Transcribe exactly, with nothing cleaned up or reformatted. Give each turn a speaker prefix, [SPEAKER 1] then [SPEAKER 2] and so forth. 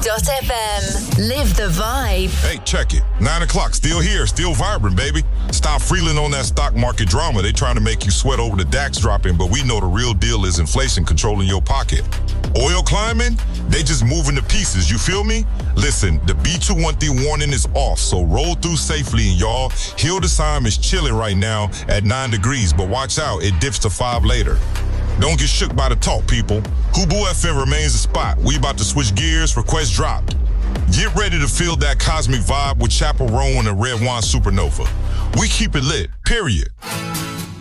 [SPEAKER 1] dot f m. Live the vibe.
[SPEAKER 2] Hey, check it. Nine o'clock, still here, still vibrant, baby. Stop freeling on that stock market drama. They trying to make you sweat over the DAX dropping, but we know the real deal is inflation controlling your pocket. Oil climbing? They just moving the pieces, you feel me? Listen, the B two one three warning is off, so roll through safely, and y'all. Hildesheim is chilling right now at nine degrees, but watch out, it dips to five later. Don't get shook by the talk, people. Hubu F M remains the spot. We about to switch gears, request dropped. Get ready to feel that cosmic vibe with Chaperone and Red Wine Supernova. We keep it lit, period.